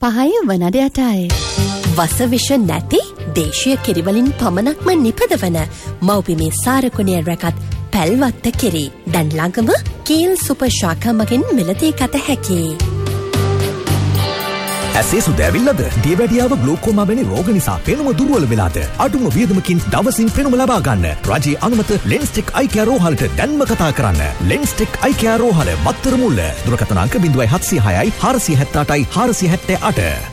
5 වනඩයටයි. වසවිෂ නැති දේශීය කිරිවලින් පමණක්ම නිපදවන මව්බිමේ සාරකුණය රැකත් පැල්වත්ත කිරි. දැන් ළඟම කීල් සුපර් ශාඛා මගින් මිලදී ගත හැකියි. ඇසේ සුදැවිල්ලද දියවැඩියාව ග්ලූකෝමා වැනි රෝග නිසා පෙනුම දුර්වල වෙලාද අඩුම වියදමකින් දවසින් පෙනුම ලබා ගන්න රජයේ අනුමත ලෙන්ස්ටෙක් අයි කෙයාර් රෝහලට දැන්ම කතා කරන්න. ලෙන්ස්ටෙක් අයි කෙයාර් රෝහල මත්තර මුල්ල දුරකථන අංක 0706 478 478